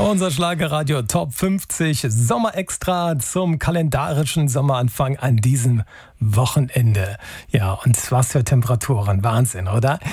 Unser Schlagerradio Top 50 Sommerextra zum kalendarischen Sommeranfang an diesem Wochenende. Ja, und was für Temperaturen. Wahnsinn, oder?